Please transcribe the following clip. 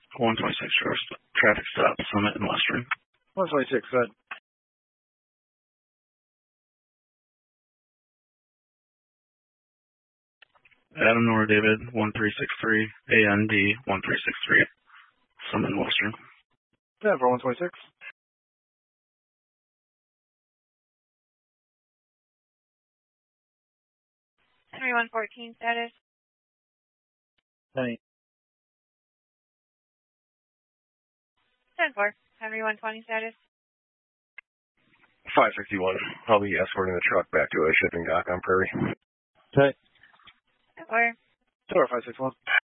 126 traffic stop, Summit and Western. 126, go ahead. Adam Nor David, 1363, AND 1363, Summit and Western. Yeah, for 126. Henry 114 status. Henry. 10-4. Henry 120 status. 561. I'll be escorting the truck back to a shipping dock on Prairie. Okay. 10-4. 561.